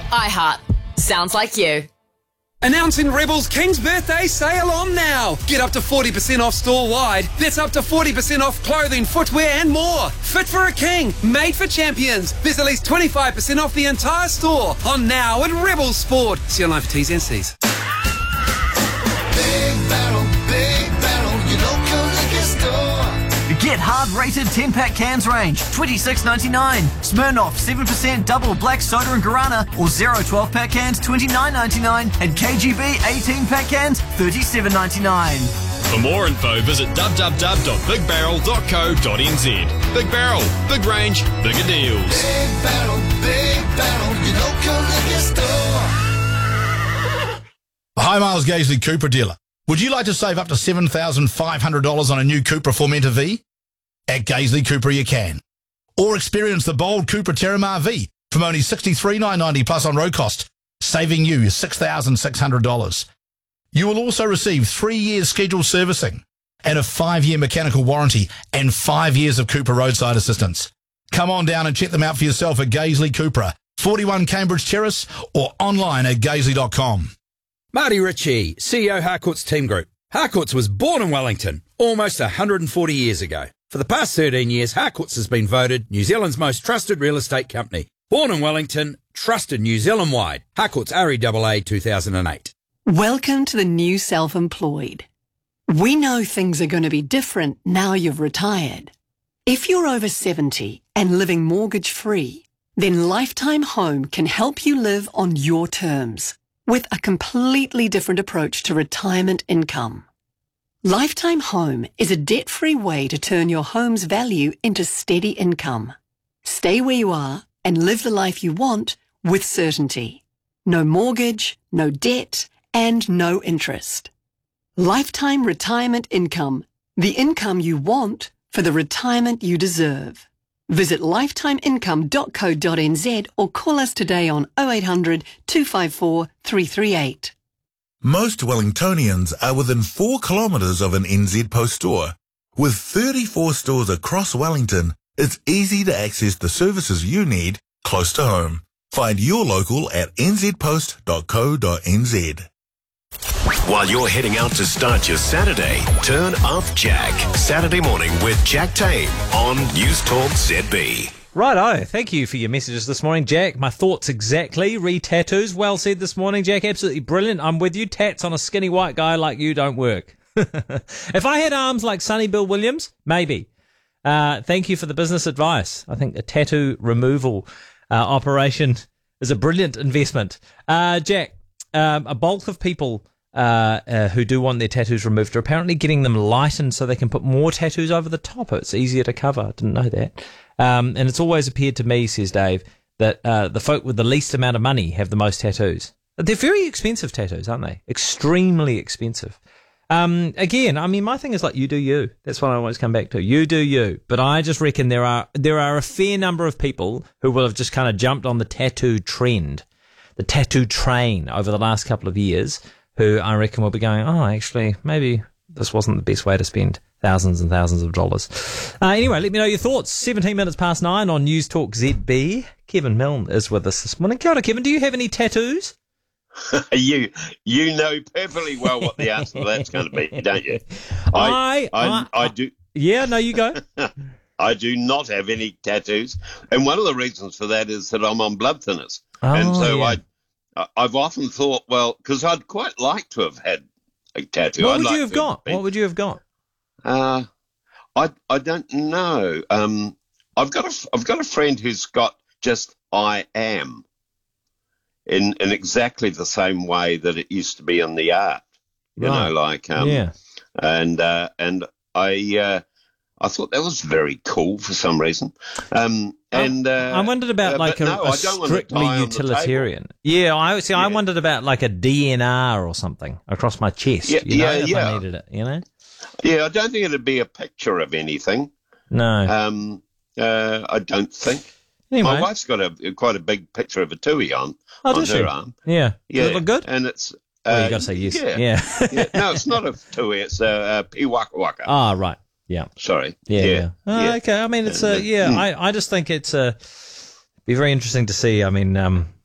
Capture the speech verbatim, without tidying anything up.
iHeart. Sounds like you. Announcing Rebel's King's Birthday sale on now. Get up to forty percent off store-wide. That's up to forty percent off clothing, footwear and more. Fit for a king, made for champions. There's at least twenty-five percent off the entire store. On now at Rebel Sport. See online for T's and C's. Big Barrel, Big Barrel, your local liquor store. Get hard-rated ten-pack cans range, twenty-six ninety-nine. Smirnoff seven percent double black soda and guarana or zero twelve-pack cans, twenty-nine ninety-nine. And K G B eighteen-pack cans, thirty-seven ninety-nine. For more info, visit w w w dot big barrel dot co dot n z. Big Barrel, big range, bigger deals. Big Barrel, Big Barrel, your local liquor store. Hi, Miles Gaisley, Cupra dealer. Would you like to save up to seven thousand five hundred dollars on a new Cupra Formentor V? At Gaisley Cupra you can. Or experience the bold Cupra Terramar V from only sixty-three thousand nine hundred ninety dollars plus on road cost, saving you six thousand six hundred dollars. You will also receive three years scheduled servicing and a five-year mechanical warranty and five years of Cupra roadside assistance. Come on down and check them out for yourself at Gaisley Cupra, forty-one Cambridge Terrace, or online at gaisley dot com. Marty Ritchie, C E O Harcourts Team Group. Harcourts was born in Wellington almost one hundred forty years ago. For the past thirteen years, Harcourts has been voted New Zealand's most trusted real estate company. Born in Wellington, trusted New Zealand-wide. Harcourts R E A A two thousand eight. Welcome to the new self-employed. We know things are going to be different now you've retired. If you're over seventy and living mortgage-free, then Lifetime Home can help you live on your terms with a completely different approach to retirement income. Lifetime Home is a debt-free way to turn your home's value into steady income. Stay where you are and live the life you want with certainty. No mortgage, no debt, and no interest. Lifetime retirement income. The income you want for the retirement you deserve. Visit lifetime income dot co dot n z or call us today on oh eight hundred, two five four, three three eight. Most Wellingtonians are within four kilometres of an N Z Post store. With thirty-four stores across Wellington, it's easy to access the services you need close to home. Find your local at n z post dot co dot n z. While you're heading out to start your Saturday, turn up Jack. Saturday morning with Jack Tame on News Talk Z B. Righto, thank you for your messages this morning, Jack. My thoughts exactly. Re-tattoos, well said this morning, Jack. Absolutely brilliant. I'm with you. Tats on a skinny white guy like you don't work. If I had arms like Sonny Bill Williams, maybe. Uh, thank you for the business advice. I think a tattoo removal uh, operation is a brilliant investment. Uh, Jack, um, a bulk of people uh, uh, who do want their tattoos removed are apparently getting them lightened so they can put more tattoos over the top. It's easier to cover. I didn't know that. Um, and it's always appeared to me, says Dave, that uh, the folk with the least amount of money have the most tattoos. They're very expensive tattoos, aren't they? Extremely expensive. Um, again, I mean, my thing is like, you do you. That's what I always come back to. You do you. But I just reckon there are there are a fair number of people who will have just kind of jumped on the tattoo trend, the tattoo train over the last couple of years, who I reckon will be going, oh, actually, maybe this wasn't the best way to spend thousands and thousands of dollars. Uh, anyway, let me know your thoughts. seventeen minutes past nine on News Talk Z B. Kevin Milne is with us this morning. Kia ora, Kevin. Do you have any tattoos? you you know perfectly well what the answer to that's going to be, don't you? I I, I, I, I do. Yeah, no, you go. I do not have any tattoos, and one of the reasons for that is that I'm on blood thinners, oh, and so yeah. I I've often thought, well, because I'd quite like to have had a tattoo. What I'd would like you have to got? been, What would you have got? Uh, I I don't know. Um, I've got a I've got a friend who's got just I am. In, in exactly the same way that it used to be in the art, you right. know, like, um, yeah. and, uh, and I, uh, I thought that was very cool for some reason. Um, and, uh, I wondered about uh, like a, no, a strictly utilitarian. Yeah, I see. Yeah. I wondered about like a D N R or something across my chest. Yeah, you know, yeah, if yeah. I needed it, you know? Yeah, I don't think it'd be a picture of anything. No. Um, uh, I don't think. Anyway. My wife's got a quite a big picture of a tui on, oh, on does her she? arm. Yeah. Yeah. Does it look good? And it's... Uh, oh, you got to say yes. Yeah. Yeah. yeah. No, it's not a tui, it's a, a piwaka waka. Ah, right. Yeah. Sorry. Yeah. Yeah. yeah. Oh, yeah. Okay. I mean, it's a, yeah, mm. I, I just think it's a, be very interesting to see. I mean, um,